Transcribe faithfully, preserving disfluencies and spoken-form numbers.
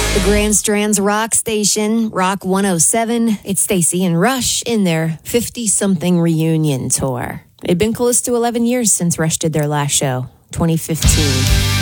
The Grand Strand's rock station, Rock one oh seven. It's Stacey and Rush in their fifty-something reunion tour. It'd been close to eleven years since Rush did their last show, twenty fifteen.